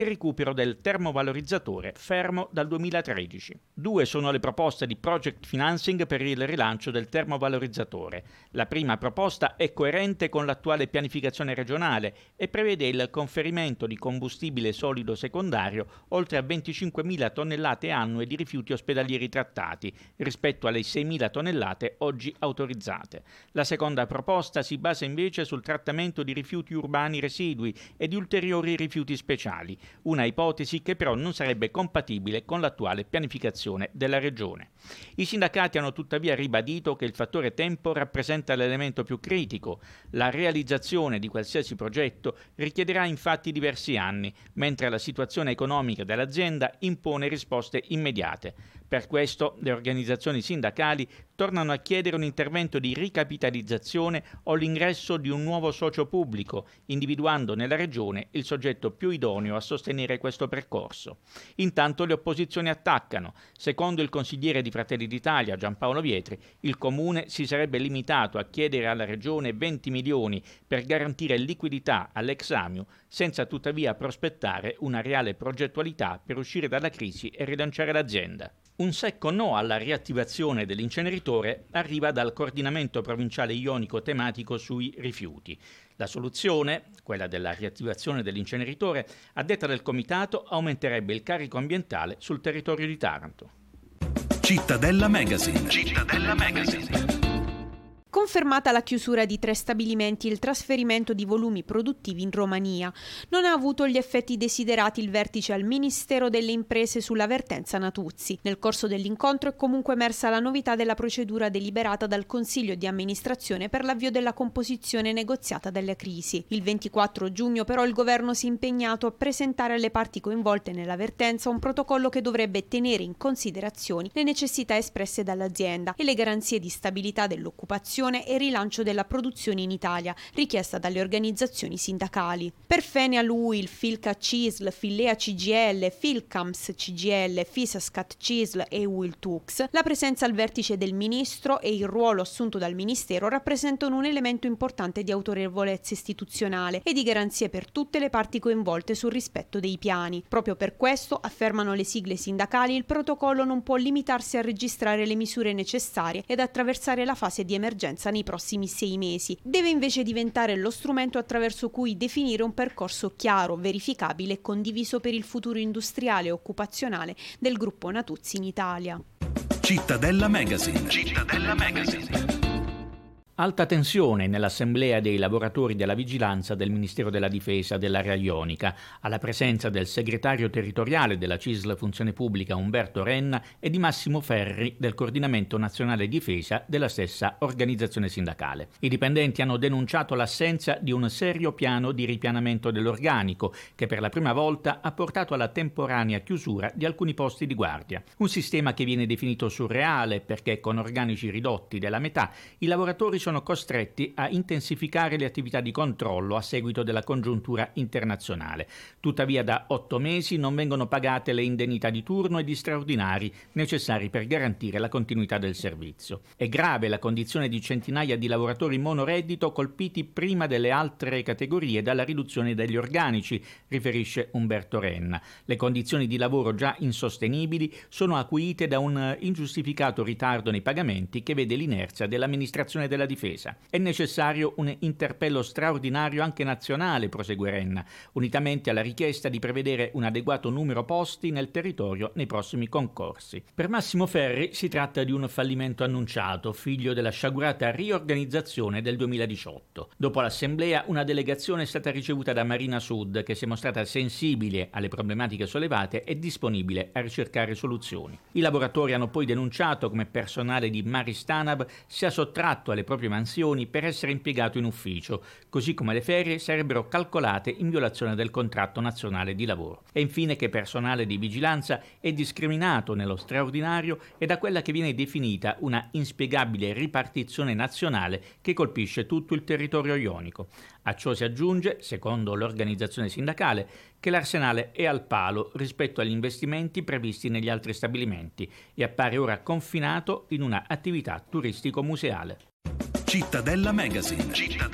il recupero del termovalorizzatore fermo dal 2013. 2 sono le proposte di project financing per il rilancio del termovalorizzatore. La prima proposta è coerente con l'attuale pianificazione regionale e prevede il conferimento di combustibile solido secondario oltre a 25.000 tonnellate annue di rifiuti ospedalieri trattati rispetto alle 6.000 tonnellate oggi autorizzate. La seconda proposta si basa invece sul trattamento di rifiuti urbani residui e di ulteriori rifiuti speciali, una ipotesi che però non sarebbe compatibile con l'attuale pianificazione della Regione. I sindacati hanno tuttavia ribadito che il fattore tempo rappresenta l'elemento più critico. La realizzazione di qualsiasi progetto richiederà infatti diversi anni, mentre la situazione economica dell'azienda impone risposte immediate. Per questo le organizzazioni sindacali tornano a chiedere un intervento di ricapitalizzazione o l'ingresso di un nuovo socio pubblico, individuando nella Regione il soggetto più idoneo a sostenere questo percorso. Intanto le opposizioni attaccano. Secondo il consigliere di Fratelli d'Italia Giampaolo Vietri, il Comune si sarebbe limitato a chiedere alla Regione 20 milioni per garantire liquidità all'ex Amiu, senza tuttavia prospettare una reale progettualità per uscire dalla crisi e rilanciare l'azienda. Un secco no alla riattivazione dell'inceneritore arriva dal coordinamento provinciale ionico tematico sui rifiuti. La soluzione, quella della riattivazione dell'inceneritore, a detta del comitato aumenterebbe il carico ambientale sul territorio di Taranto. Cittadella Magazine. Confermata la chiusura di 3 stabilimenti e il trasferimento di volumi produttivi in Romania. Non ha avuto gli effetti desiderati il vertice al Ministero delle Imprese sulla vertenza Natuzzi. Nel corso dell'incontro è comunque emersa la novità della procedura deliberata dal Consiglio di amministrazione per l'avvio della composizione negoziata della crisi. Il 24 giugno però il governo si è impegnato a presentare alle parti coinvolte nella vertenza un protocollo che dovrebbe tenere in considerazione le necessità espresse dall'azienda e le garanzie di stabilità dell'occupazione e rilancio della produzione in Italia, richiesta dalle organizzazioni sindacali. Per Fenea Luil, Filca CISL, Fillea CGL, Filcams CGL, Fisascat CISL e Uiltux, la presenza al vertice del ministro e il ruolo assunto dal ministero rappresentano un elemento importante di autorevolezza istituzionale e di garanzie per tutte le parti coinvolte sul rispetto dei piani. Proprio per questo, affermano le sigle sindacali, il protocollo non può limitarsi a registrare le misure necessarie ed attraversare la fase di emergenza nei prossimi 6 mesi. Deve invece diventare lo strumento attraverso cui definire un percorso chiaro, verificabile e condiviso per il futuro industriale e occupazionale del gruppo Natuzzi in Italia. Cittadella Magazine. Alta tensione nell'assemblea dei lavoratori della vigilanza del Ministero della Difesa dell'area ionica, alla presenza del segretario territoriale della CISL Funzione Pubblica Umberto Renna e di Massimo Ferri del Coordinamento Nazionale Difesa della stessa organizzazione sindacale. I dipendenti hanno denunciato l'assenza di un serio piano di ripianamento dell'organico che per la prima volta ha portato alla temporanea chiusura di alcuni posti di guardia. Un sistema che viene definito surreale perché con organici ridotti della metà i lavoratori sono costretti a intensificare le attività di controllo a seguito della congiuntura internazionale. Tuttavia da 8 mesi non vengono pagate le indennità di turno e di straordinari necessari per garantire la continuità del servizio. È grave la condizione di centinaia di lavoratori monoreddito colpiti prima delle altre categorie dalla riduzione degli organici, riferisce Umberto Renna. Le condizioni di lavoro già insostenibili sono acuite da un ingiustificato ritardo nei pagamenti che vede l'inerzia dell'amministrazione della difesa. È necessario un interpello straordinario anche nazionale, prosegue Renna, unitamente alla richiesta di prevedere un adeguato numero posti nel territorio nei prossimi concorsi. Per Massimo Ferri si tratta di un fallimento annunciato, figlio della sciagurata riorganizzazione del 2018. Dopo l'assemblea, una delegazione è stata ricevuta da Marina Sud, che si è mostrata sensibile alle problematiche sollevate e disponibile a ricercare soluzioni. I lavoratori hanno poi denunciato come personale di Maristanab sia sottratto alle proprie mansioni per essere impiegato in ufficio, così come le ferie sarebbero calcolate in violazione del contratto nazionale di lavoro. E infine che personale di vigilanza è discriminato nello straordinario e da quella che viene definita una inspiegabile ripartizione nazionale che colpisce tutto il territorio ionico. A ciò si aggiunge, secondo l'organizzazione sindacale, che l'arsenale è al palo rispetto agli investimenti previsti negli altri stabilimenti e appare ora confinato in una attività turistico-museale. Cittadella Magazine.